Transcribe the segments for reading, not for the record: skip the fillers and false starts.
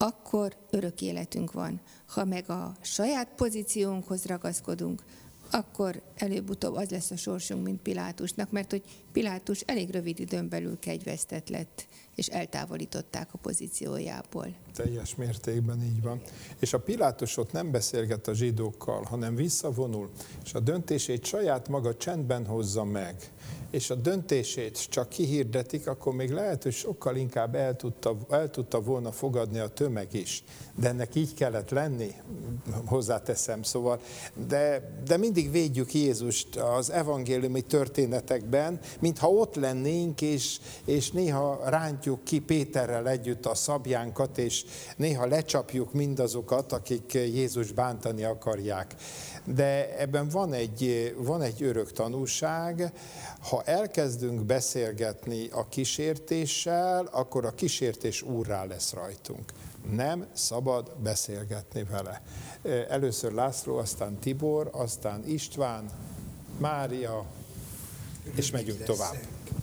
akkor örök életünk van. Ha meg a saját pozíciónkhoz ragaszkodunk, akkor előbb-utóbb az lesz a sorsunk, mint Pilátusnak, mert hogy Pilátus elég rövid időn belül kegyvesztett lett, és eltávolították a pozíciójából. Teljes mértékben így van. És a Pilátus ott nem beszélget a zsidókkal, hanem visszavonul, és a döntését saját maga csendben hozza meg. És a döntését csak kihirdetik, akkor még lehet, hogy sokkal inkább el tudta volna fogadni a tömeg is. De ennek így kellett lenni, hozzáteszem, szóval. De mindig védjük Jézust az evangéliumi történetekben, mintha ott lennénk, és néha rántjuk ki Péterrel együtt a szabjánkat, és néha lecsapjuk mindazokat, akik Jézus bántani akarják. De ebben van egy örök tanúság, ha elkezdünk beszélgetni a kísértéssel, akkor a kísértés úrrá lesz rajtunk. Nem szabad beszélgetni vele. Először László, aztán Tibor, aztán István, Mária, és megyünk tovább.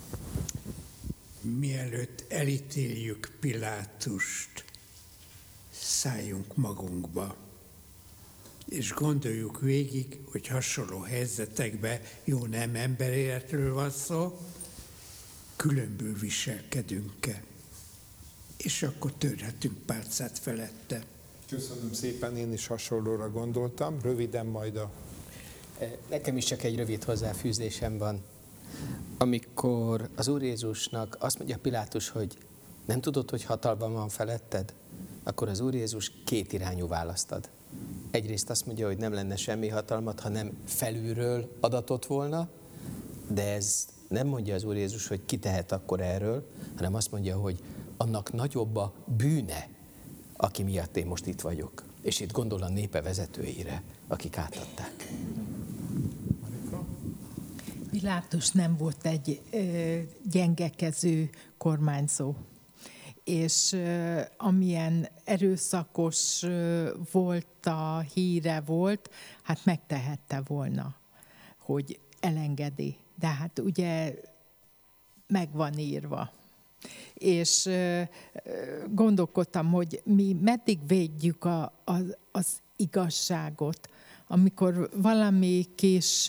Mielőtt elítéljük Pilátust, szálljunk magunkba, és gondoljuk végig, hogy hasonló helyzetekben, jó, nem emberéletről van szó, különből viselkedünk-e, és akkor törhetünk pálcát felette. Köszönöm szépen, én is hasonlóra gondoltam, röviden majd a... Nekem is csak egy rövid hozzáfűzésem van. Amikor az Úr Jézusnak azt mondja Pilátus, hogy nem tudod, hogy hatalmam van feletted, akkor az Úr Jézus két irányú választ ad. Egyrészt azt mondja, hogy nem lenne semmi hatalmat, ha nem felülről adatott volna, de ez nem mondja az Úr Jézus, hogy ki tehet akkor erről, hanem azt mondja, hogy annak nagyobb a bűne, aki miatt én most itt vagyok. És itt gondol a népe vezetőire, akik átadták. Pilátus nem volt egy gyengekező kormányzó, és amilyen erőszakos volt a híre volt, hát megtehette volna, hogy elengedi. De hát ugye meg van írva. És gondolkodtam, hogy mi meddig védjük az igazságot, amikor valami kis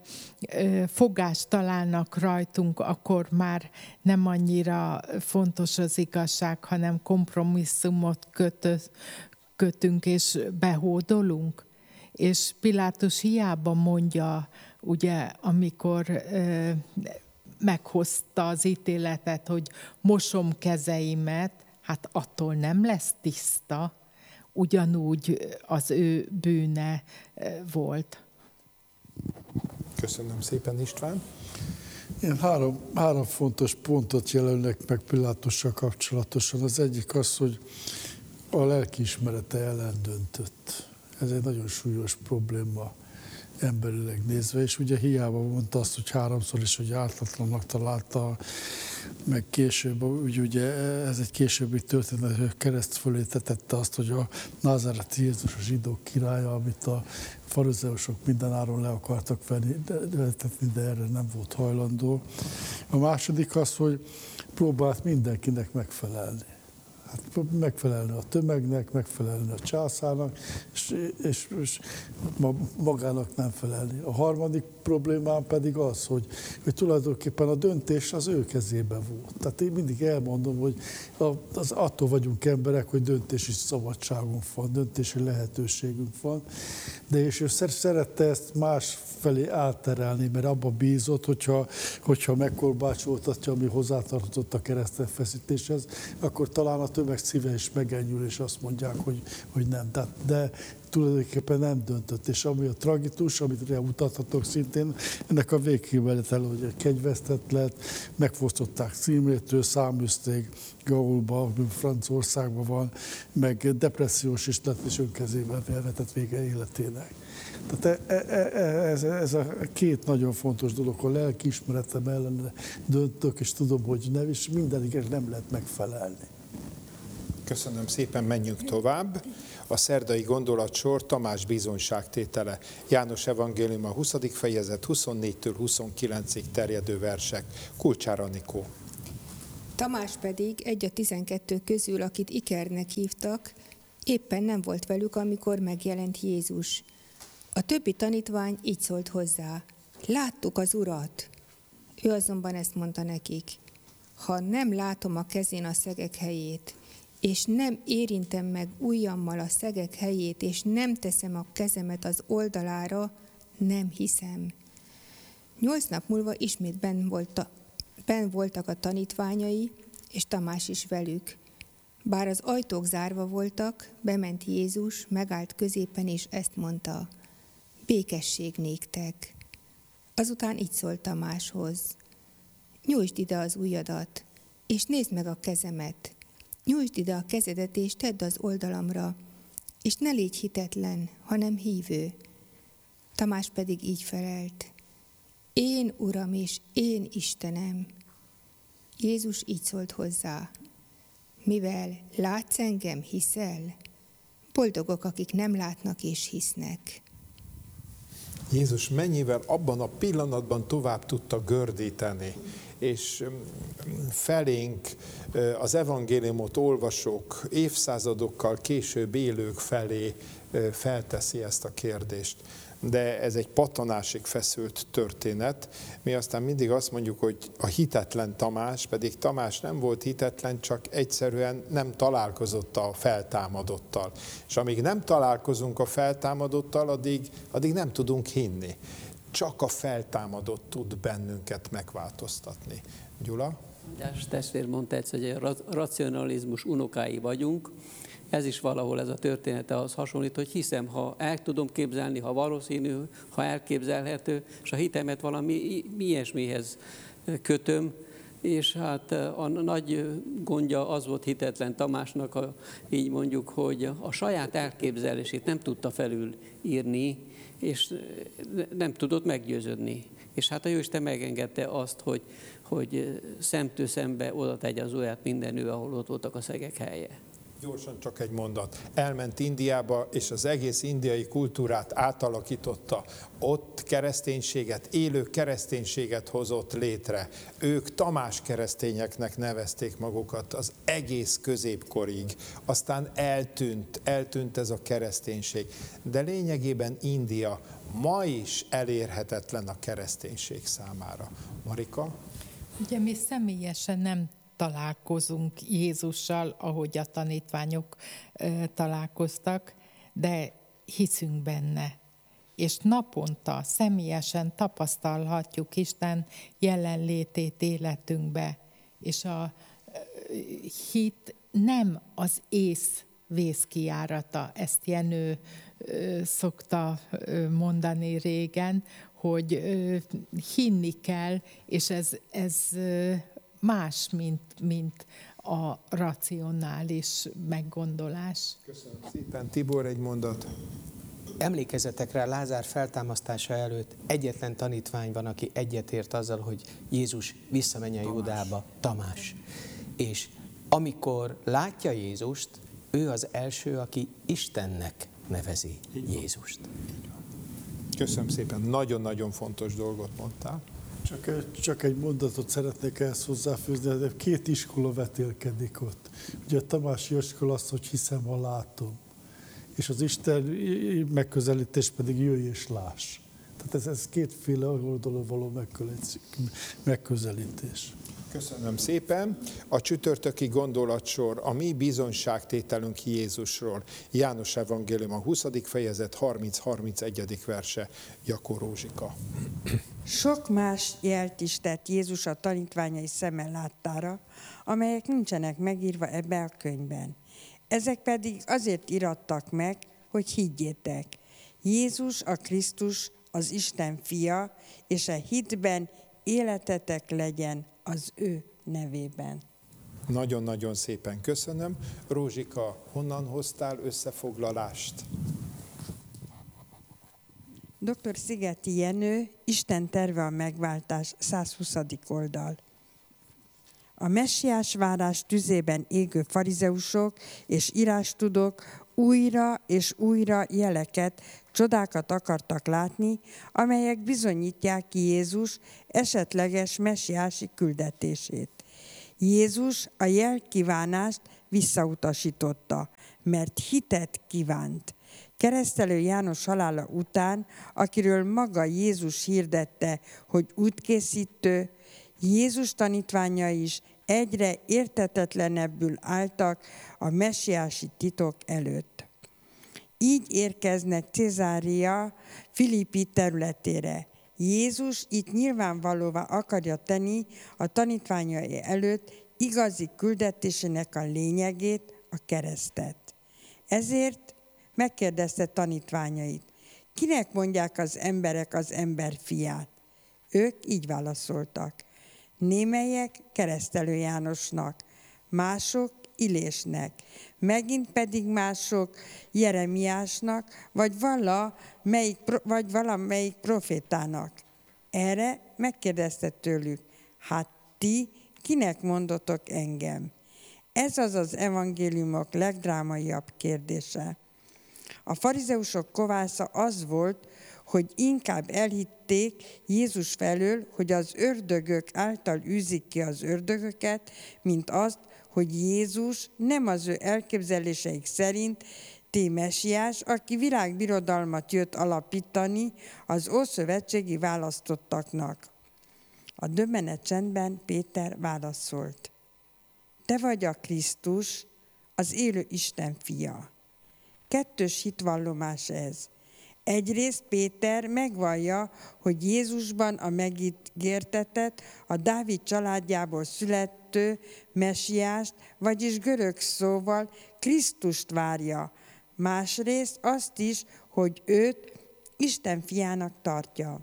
fogást találnak rajtunk, akkor már nem annyira fontos az igazság, hanem kompromisszumot kötünk és behódolunk. És Pilátus hiába mondja, ugye, amikor meghozta az ítéletet, hogy mosom kezeimet, hát attól nem lesz tiszta, ugyanúgy az ő bűne volt. Köszönöm szépen, István. Én három fontos pontot jelölnek meg Pilátussal kapcsolatosan. Az egyik az, hogy a lelkiismerete ellen döntött. Ez egy nagyon súlyos probléma emberileg nézve, és ugye hiába mondta azt, hogy háromszor is, hogy ártatlannak találta, meg később, ugye ez egy későbbi történet, hogy kereszt fölé tetette azt, hogy a názáreti Jézus a zsidók királya, amit a farizeusok mindenáron le akartak venni, de erre nem volt hajlandó. A második az, hogy próbált mindenkinek megfelelni. Hát megfelelni a tömegnek, megfelelni a császárnak, és magának nem felelni. A harmadik problémám pedig az, hogy tulajdonképpen a döntés az ő kezében volt. Tehát én mindig elmondom, hogy attól vagyunk emberek, hogy döntési szabadságunk van, döntési lehetőségünk van, de és ő szerette ezt más felé átterelni, mert abba bízott, hogyha megkorbácsoltatja, ami hozzátartozott a keresztfeszítéshez, akkor talán a tömeg szíve is megenyül, és azt mondják, hogy nem. De tulajdonképpen nem döntött, és ami a tragikus, amit mutathatok szintén, ennek a végkimenetele, hogy kegyvesztett lett, megfosztották címétől, száműzték Gaulba, ami Franciaországban van, meg depressziós is lett, és önkezével vetett vége életének. Tehát ez a két nagyon fontos dolog, a lelkiismeretem ellen döntök, és tudom, hogy nem, és mindeniknek nem lehet megfelelni. Köszönöm szépen, menjünk tovább. A szerdai gondolatsor Tamás bizonyságtétele. János evangélium a 20. fejezet 24-től 29-ig terjedő versek. Kulcsár Anikó. A 24. fejezetben 24-től 29-ig terjedő verseket olvasom. János evangéliuma 20. fejezet 24-től 29-ig terjedő versek. Kulcsár Anikó. Tamás pedig egy a 12 közül, akit Ikernek hívtak, éppen nem volt velük, amikor megjelent Jézus. A többi tanítvány így szólt hozzá: láttuk az Urat! Ő azonban ezt mondta nekik: ha nem látom a kezén a szegek helyét, és nem érintem meg ujjammal a szegek helyét, és nem teszem a kezemet az oldalára, nem hiszem. 8 nap múlva ismét benn voltak a tanítványai, és Tamás is velük. Bár az ajtók zárva voltak, bement Jézus, megállt középen, és ezt mondta: békesség néktek. Azután így szólt Tamáshoz: nyújtsd ide az ujjadat, és nézd meg a kezemet. Nyújtsd ide a kezedet, és tedd az oldalamra, és ne légy hitetlen, hanem hívő. Tamás pedig így felelt: én Uram és én Istenem. Jézus így szólt hozzá: mivel látsz engem, hiszel? Boldogok, akik nem látnak és hisznek. Jézus mennyivel abban a pillanatban tovább tudta gördíteni, és felénk az evangéliumot olvasók, évszázadokkal később élők felé felteszi ezt a kérdést. De ez egy pattanásig feszült történet. Mi aztán mindig azt mondjuk, hogy a hitetlen Tamás, pedig Tamás nem volt hitetlen, csak egyszerűen nem találkozott a feltámadottal. És amíg nem találkozunk a feltámadottal, addig nem tudunk hinni. Csak a feltámadott tud bennünket megváltoztatni. Gyula? Testvér mondta egyszer, hogy a racionalizmus unokái vagyunk. Ez is valahol ez a története ahhoz hasonlít, hogy hiszem, ha el tudom képzelni, ha valószínű, ha elképzelhető, és a hitemet valami ilyesmihez kötöm, és hát a nagy gondja az volt hitetlen Tamásnak, így mondjuk, hogy a saját elképzelését nem tudta felülírni, és nem tudott meggyőződni. És hát a Jóisten megengedte azt, hogy szemtől szembe oda tegye az ujját minden nő, ahol ott voltak a szegek helye. Gyorsan csak egy mondat. Elment Indiába, és az egész indiai kultúrát átalakította. Ott kereszténységet, élő kereszténységet hozott létre. Ők Tamás keresztényeknek nevezték magukat az egész középkorig. Aztán eltűnt ez a kereszténység. De lényegében India ma is elérhetetlen a kereszténység számára. Marika? Ugye mi személyesen nem találkozunk Jézussal, ahogy a tanítványok találkoztak, de hiszünk benne. És naponta személyesen tapasztalhatjuk Isten jelenlétét életünkbe. És a hit nem az ész vészkijárata, ezt Jenő szokta mondani régen, hogy hinni kell, és ez más, mint a racionális meggondolás. Köszönöm szépen. Tibor, egy mondat. Emlékezzetek rá, Lázár feltámasztása előtt egyetlen tanítvány van, aki egyetért azzal, hogy Jézus visszamenjen Judába, Tamás. És amikor látja Jézust, ő az első, aki Istennek nevezi Jézust. Köszönöm szépen. Nagyon-nagyon fontos dolgot mondtál. Csak egy mondatot szeretnék ehhez hozzáfűzni, de 2 iskola vetélkedik ott. Ugye a tamási iskola az, hogy hiszem, ha látom. És az Isten megközelítés pedig jöjj és láss. Tehát ez 2 oldalon való megközelítés. Köszönöm szépen. A csütörtöki gondolatsor a mi bizonyságtételünk Jézusról. János Evangélium a 20. fejezet 30-31. verse. Jakó Rózsika. Sok más jelt is tett Jézus a tanítványai szeme láttára, amelyek nincsenek megírva ebbe a könyvben. Ezek pedig azért irattak meg, hogy higgyétek. Jézus a Krisztus, az Isten fia, és a hitben életetek legyen az ő nevében. Nagyon-nagyon szépen köszönöm. Rózsika, honnan hoztál összefoglalást? Dr. Szigeti Jenő, Isten terve a megváltás, 120. oldal. A messiás várás tüzében égő farizeusok és írástudók újra és újra jeleket, csodákat akartak látni, amelyek bizonyítják ki Jézus esetleges messiási küldetését. Jézus a jelkívánást visszautasította, mert hitet kívánt. Keresztelő János halála után, akiről maga Jézus hirdette, hogy útkészítő, Jézus tanítványai is egyre érthetetlenebbül álltak a messiási titok előtt. Így érkeznek Cézária Filippi területére. Jézus itt nyilvánvalóvá akarja tenni a tanítványai előtt igazi küldetésének a lényegét, a keresztet. Ezért megkérdezte tanítványait, kinek mondják az emberek az emberfiát? Ők így válaszoltak. Némelyek Keresztelő Jánosnak, mások Illésnek, megint pedig mások Jeremiásnak, vagy valamelyik profétának. Erre megkérdezte tőlük, hát ti kinek mondotok engem? Ez az evangéliumok legdrámaiabb kérdése. A farizeusok kovásza az volt, hogy inkább elhitték Jézus felől, hogy az ördögök által űzik ki az ördögöket, mint azt, hogy Jézus nem az ő elképzeléseik szerint messiás, aki világbirodalmat jött alapítani az ószövetségi választottaknak. A döbbenet csendben Péter válaszolt. Te vagy a Krisztus, az élő Isten fia. Kettős hitvallomás ez. Egyrészt Péter megvallja, hogy Jézusban a megígértetett, a Dávid családjából születő messiást, vagyis görög szóval Krisztust várja. Másrészt azt is, hogy őt Isten fiának tartja.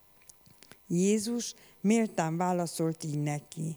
Jézus méltán válaszolt így neki.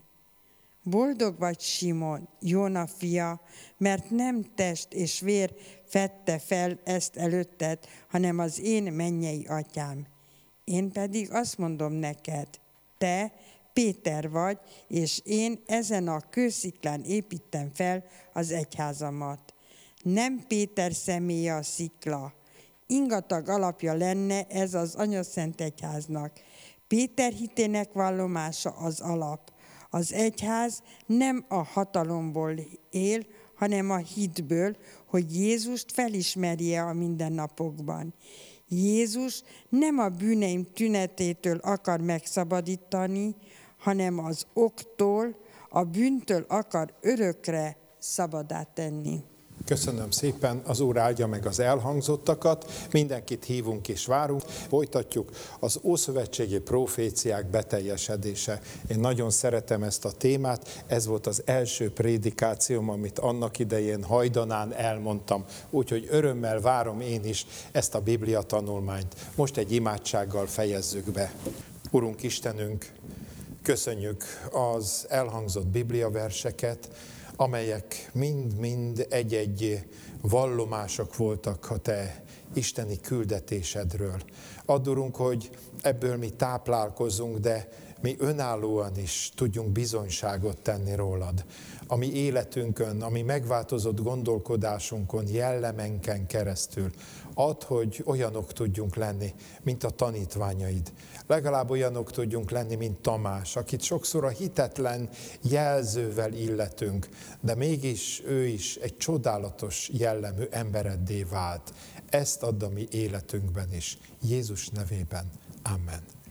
Boldog vagy, Simon, Jóna fia, mert nem test és vér fedte fel ezt előtted, hanem az én mennyei atyám. Én pedig azt mondom neked, te Péter vagy, és én ezen a kősziklán építem fel az egyházamat. Nem Péter személye a szikla. Ingatag alapja lenne ez az anyaszent egyháznak. Péter hitének vallomása az alap. Az egyház nem a hatalomból él, hanem a hitből, hogy Jézust felismerje a mindennapokban. Jézus nem a bűneim tünetétől akar megszabadítani, hanem az októl, a bűntől akar örökre szabaddá tenni. Köszönöm szépen, az Úr áldja meg az elhangzottakat, mindenkit hívunk és várunk. Folytatjuk az ószövetségi proféciák beteljesedése. Én nagyon szeretem ezt a témát, ez volt az első prédikációm, amit annak idején hajdanán elmondtam, úgyhogy örömmel várom én is ezt a Biblia tanulmányt. Most egy imádsággal fejezzük be. Urunk Istenünk, köszönjük az elhangzott bibliaverseket, amelyek mind-mind egy-egy vallomások voltak a te isteni küldetésedről. Add, Urunk, hogy ebből mi táplálkozunk, de mi önállóan is tudjunk bizonyságot tenni rólad. A mi életünkön, a mi megváltozott gondolkodásunkon, jellemenken keresztül. Add, hogy olyanok tudjunk lenni, mint a tanítványaid. Legalább olyanok tudjunk lenni, mint Tamás, akit sokszor a hitetlen jelzővel illetünk, de mégis ő is egy csodálatos jellemű embereddé vált. Ezt add a mi életünkben is. Jézus nevében. Amen.